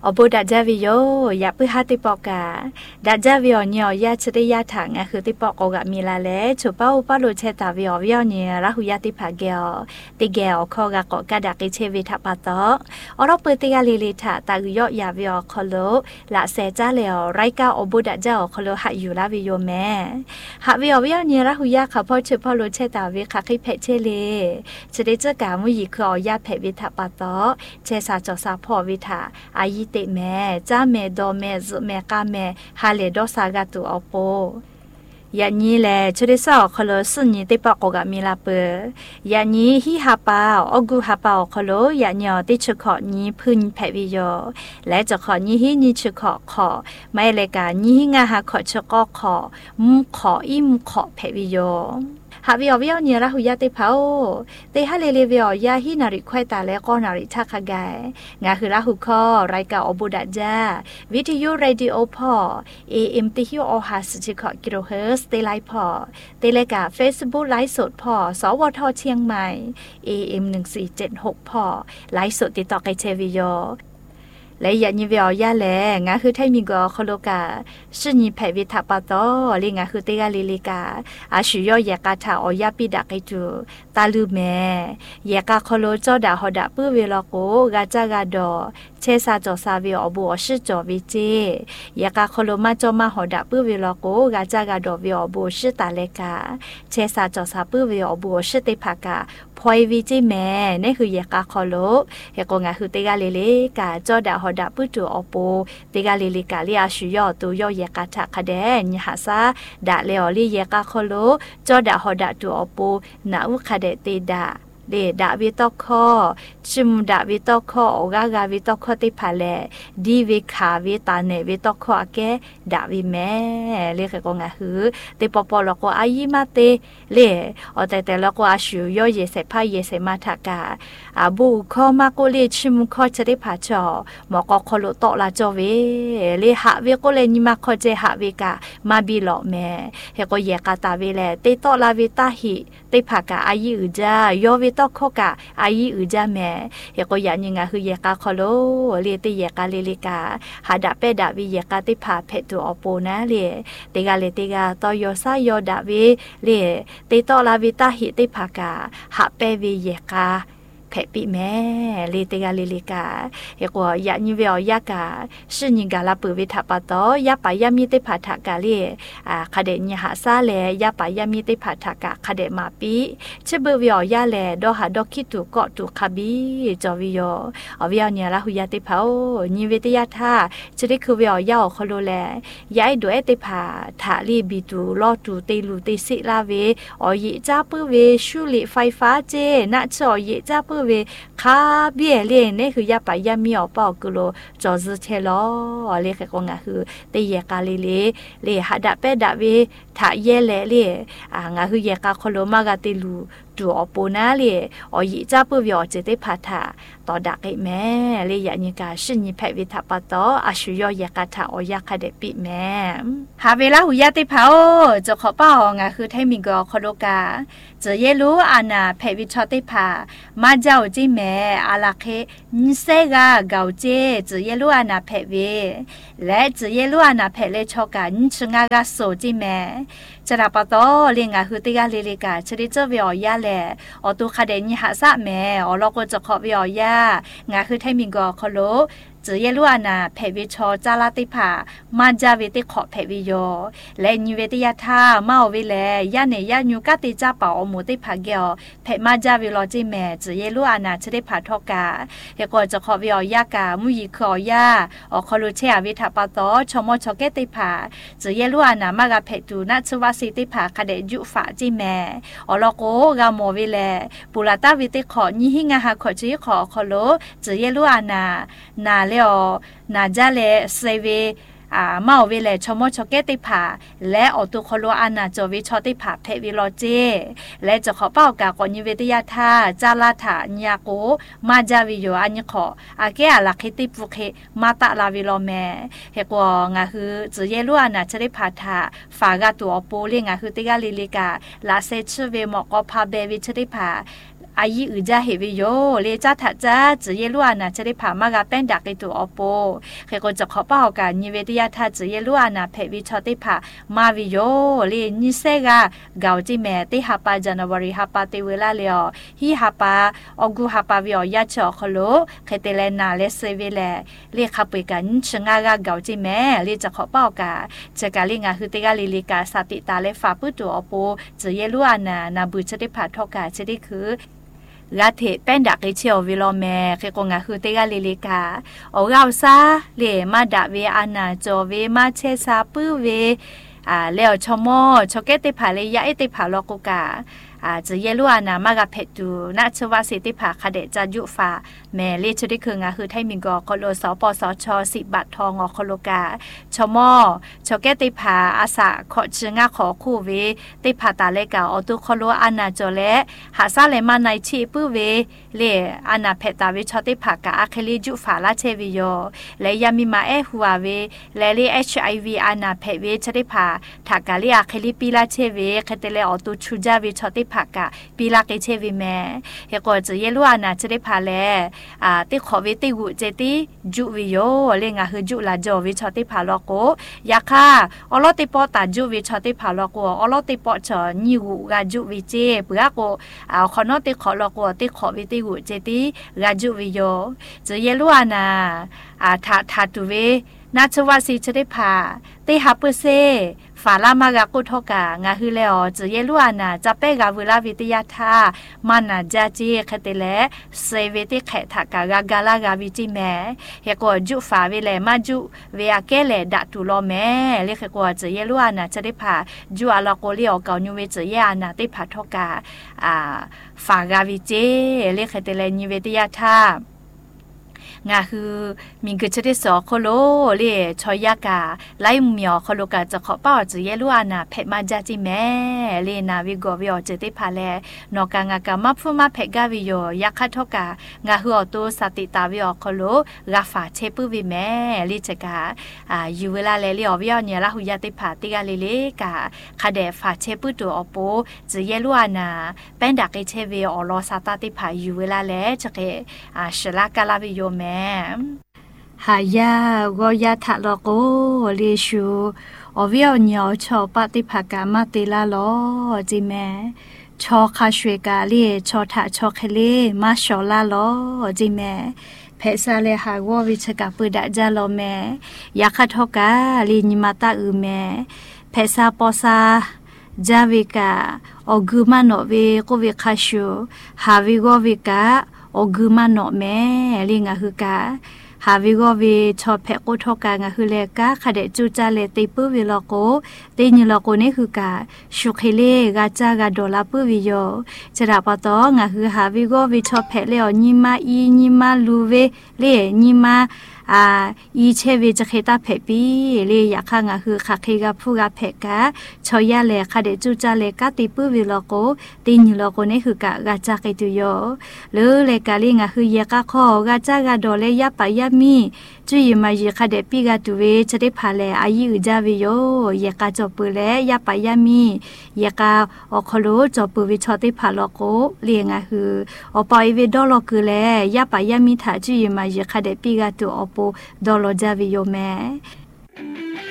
อบูดัจจาวิโยอย่าเพื่อหาติปอกาดัจจาวิโอเนี่ยยาชดยาถังคือติปอกกะมีลาเลชูเป้าป้าลูเชตาวิโอวิโอเนี่ยราหุยาติผาเกลติเกลคอกะกะดักเชวิทัปาโตอรอเปติกาลิลิทาตากุยอยาวิโอคโลละเซจ้าเลวไรกาอบูดัจจาคโลหะอยู่ลาวิโยแม่หะวิโอวิโอเนี่ยราหุยาค่ะพ่อชูป้าลูเชตาวิค่ะคิเพเชเลชดเจกามุยีคืออยาเพวิทัปาโตเชซาจอซาพ่อวิทาอายิเตแม่จ้าแม่ดอแม่ซุแม่กาแม่ฮาเลดอซากาตูอโปยานี้แหละชุดที่สองคโลสุนีติปอกกะมีลาเปยานี้ฮิฮาปาอกูฮาปาคโลยาเนียติชุขอนี้พึ่งแผวิโยและจะขอนี้ฮินิชุขอไม่เลยกานี้ฮิงาฮาขอชกขอมุขออิมขอแผวิโยหาวิอวิอเนี่ยละหุยาติเผาเตฮาเลเลวิอยาฮินาริควายตาและก็นาริทักขกายงาคือละหุคอรายการอบูดัจจาวิทยุเรดิโอพอAM ติฮิโอฮัสจิขอกิโลเฮิรตซ์เตไลพอเตเลกา Facebook ไลฟ์สดพอสวทเชียงใหม่ AM 1476พอไลฟ์สดติดต่อไกเชวิโยและยานิเวียยาแลงาคือไทมิกอโคโลกาชินิเพวิทัปาโตลิงาคือเตกาลิลิกาอาชุยอยากาทาออยาปิดาไกจูตาลูเมยากาโคโลจอดาฮอดาปื้อเวลาโกกาจากาดอเชซาจอซาวิอบัวชิจอวิเจยากาโคโลมาจอมาฮอดาปื้อเวลาโกกาจากาดอวิอบัวชิตาเลกาเชซาจอซาปื้อเวอบัวชิติภากาพอยวิจิแม่นี่คือยากาโคโลเฮโกงาคือเตกาลิลิกาจอดาฮอดาปื้อจูอโปเตกาลิลิกาลิอาชุยอตัวยอยากาทะคะแดนยหาซาดาเลอลิยากาโคโลจอดาฮอดาตูอโปนาอุคะเดเตดาเดดาวิตอคอชิมดาวิตอคอโอกากาวิตอคอติพาเลดีวิคาวิตาเนวิตอคออาเกดาวิแม่เลขก็งาหือเตปปลก็อายิมาเตเลอแต่แล้วก็อาชูยอเยเสพาเยเสมาทากาอาบูคอมาโกเลชิมคอจะได้ผาจอหมอก็คอโลโตลาจอเวเลหะเวก็เลนิมาคอเจหะเวกามาบิลอแม่เฮก็เยกาตาเวเลเตโตลาวิตาหิเตผากาอายิอุจายอวิตอคอกะอายิอุจาแม่เฮก็ยานิงาคือเยกาคอโลเลเตเยกาเลลิกาหาดาเปดาวิเยกาติผาเพตุอโปนะเลเตกาเลเตกาตอยอซายอดาเวเลเตโตลาวิตาหิเตผากาหะเปวิเยกาเพปิแม่เลเตกาเลลิกาเฮก็ยานิเวอยากาชินิกาลาปุวิทัปะโตยาปายามิเตผาทากาเลคาเดญหาซาเลยาปายามิเตผาทากาคาเดมาปิเชเบวิอยาเลดอหาดอคิตุกอตุคาบิจอวิโยอวิยเนี่ยละหุยาติเผานิเวตยาทาจะได้คือวิอยาคโลแลยาดวยเตผาทาลีบิตูลอตูเตลูเตสิลาเวอยิจาปืเวชุลิไฟฟ้าเจนะจอยิจาปืเวคาเบียเลนี่คือยาปายามีอปอกโลจอซึเชลอเลขก็งาคือเตยกาเลหาดาเปดาเวทาเยเลงาคือยกาโคโลมากาติลูตัวอโปนาเลอยิจาปืวิอเจเตพาทาต่อดักไอแม่เลยยานิกาชินิเพวิทัปะโตอาชุยอยากาทาอยาคาเดปิแม่หาเวลาหุยาติเผาจะขอป้างาคือไทมิกอโคโลกาจะเยลูอานาเพวิชอติพามาเจ้าจิแม่อาลาเคนิเซกาเกาเจจะเยลูอานาเพเวและจะเยลูอานาเพเลชอกานิชงากาโซจิแม่จะรับปะโตเลียงาคือติกาเลลิกาชริเจวิอยาแลอตุคาเดนิหาซะแม่อลอกจะขอวิอยางาคือไทมิงกอโคโลจะเยลูอานาเพวิชอจาลาติผามาจาเวติขอเพวิโยและนิเวติยาทามาเวแลยาเนยาญูกาติจาปาอมุติผาเกอเพมาจาวิโลจิแม่จะเยลูอานาชะได้ผาทอกาเฮก็จะขอวิอยากามุยิขอยาอคอลุเชอวิทัปะโตชมชเกติผาจะเยลูอานามากับเพตูนาชวาสิติผาคาเดยุฝาจิแม่อลโกกาโมเวแลปุระตาวิติขอญิหิงาหาขอจิขอคอโลจะเยลูอานานาเลอนาจาเลเซเวมาเวเลชมชเกติผาและอตุคโลอานาจวิชอติผาเพวิโลเจและจะขอเป้ากากอนิเวติยาทาจาลาถาญาโกมาจาวิโยอันยขออาเกอาลักขิติปุเคมาตะลาวิโลแมเฮกวงาคือจะเยลูอานาจะได้ผาทาฝากาตัวโปเลงาคือติกาลิลิกาลาเซชเวมอกอพาเบวิชติผาอายีอือจะเฮวิโยเลจ้าถ้าจ้าจะเยลัวน่ะจะได้ผ่ามากาเป็นดักไอตัวอโปเคก็จะขอป้ากันนิเวศยาถ้าจะเยลัวน่ะเพวิชอติผ่ามาวิโยเลนิเซกาเกาจิแม่ติฮับปาจันวารีฮับปาติเวลาเลอฮีฮับปาอกูฮับปาวิอยาชอคโลเคเตเลนาเลเซเวเลเลขับไปกันชงากาเกาจิแม่เลจะขอป้ากาจะกาลิงาคือติกาลิลิกาสติตาเลฟาปุตัวอโปจะเยลัวน่ะนาบุจะได้ผ่าทอกาจะได้คือลาเทเป็นดักไอเชียววิโลแม่เคกงาคือเตกาลิลิกาโอเราซาเลมาดาเวอานาโจเวมาเชซาปื้อเวแล้วชมอชเกติผาเลยยะเอติผาลกุกาจะเยลัวนะมากะเพตูนาชวาสิติผาคเดจันยุฟาแม่เลชดิคืองาคือไทมิงกอคโลสปสช10 บาททองอคโลกาชมอชเกติผาอาสาขอชงาขอคู่เวติผาตาเลกาอตุคโลอานาโจเลหาซาเลมาในชีปื้อเวเลอานาเพตาเวชติผากาอะเคลิจุฟาลาเชวิโยและยามิมาหัวเวและเล HIV อานาเพเวชติผาถากาลีอะเคลิปิลาเชเวเคเตเลอตุชูจาเวชติผักกะปีลาเกเชวิแม่เฮก็จะเยลัวนะจะได้พาแลติขอวิติกุเจติจุวิโยเลงาคือจุลาจอวิชอติพาลอโกยาค่ะอลอติปอตาจุวิชอติพาลอโกอลอติปอจอญิกุกาจุวิเจเปือโกขอนอติขอลอโกติขอวิติกุเจติกาจุวิโยจะเยลัวนะทาตุเวนาชวาสีจะได้พาเตฮับเปเซฝาลามากากุทกางาฮือแล้วจะเยลัวนะจะเปกาเวลาวิทยาทามานาจาจีคเตเลเซเวติแขทากากากาลากาวิจิแม่เฮก็จุฝาเวเลมาจุเวอาเกเลดัตุโลแม่เลขก็จะเยลัวนะจะได้พาจุอาลาโกเลียวเกาญูเวจะเยานะติพาทกาฝากาวิเจเลขเตเลนิเวทยาทางาคือมีกึศได้สอโคโลเลชอยากาไล่เมียวโคโลกาจะขอป้าจะเยลัวนะเพมาจาจิแม่เลนาวิโกวิโอเจติพาเลนอกางากามาฟุมาเพกาวิโยยาคาทกางาฮืออโตสติตาวิโอโคโลกาฟาเชปุวิแม่ลิจกาอยู่เวลาเลลิอวิโอเนี่ยละหุยาติพาติกาเลเลกาคาเดฟาเชปุตัวอโปจะเยลัวนะเป็นดักเชวิโอโลซาตาติพาอยู่เวลาเลจะเกชลากาลาวิโยแม่หายาโกยาทะโลโกเลชูอวิโอเนียวชอปฏิภากามาติลาโลจิแม่ชอคาชเวกาเลชอทะชอเคเลมาชอลาโลจิแม่เพซาเลหาววิชกาปุดะจาโลแม่ยาคาทกาลีนิมาตาอืแม่เพซาปอซาจาวิกาอกุมาโนเวโกวิคาชูฮาวิโกวิกาอกุมาโนแม่ลิงาฮือกาฮาวิโกวิชอเพโกทกางาฮืเลกาคาเดจูจาเลติปุวิโลโกเตนิโลโกเนฮือกาชุเคเลกาจากาโดลาปุวิโยจราปตองาฮืฮาวิโกวิชอเพเลอญิมาอีญิมาลูเวเลญิมาอีเชเวจะเคตาเพปีเลยอยากข้างคือขักเคกับผู้กับเพกะชอยาเลคาเดจูจาเลกาติปุวิโลโกตินิโลโกนี่คือกะกาจากตุโยหรือเลกาลิงคือเยกะข้อกาจากาโดเลยยาปายามีจุยมาเยคาเดปีกาตุเวจะได้พาเลอายุจาวิโยเยกาจบปุเลยาปายามีเยกาอคโลจบปุวิชอติพาโลโกเลียงคืออปอยเวดอลคือเลยาปายามีถาจุยมาเยคาเดปีกาตุอปูดอลจาวิโยแม่